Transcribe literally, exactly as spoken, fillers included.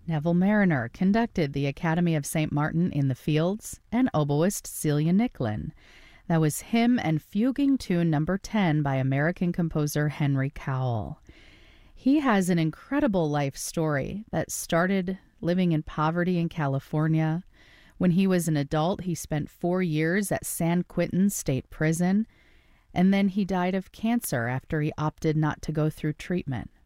Neville Marriner conducted the Academy of Saint Martin in the Fields, and oboist Celia Nicklin. That was him and Fuguing Tune Number ten by American composer Henry Cowell. He has an incredible life story that started living in poverty in California. When he was an adult, he spent four years at San Quentin State Prison, and then he died of cancer after he opted not to go through treatment.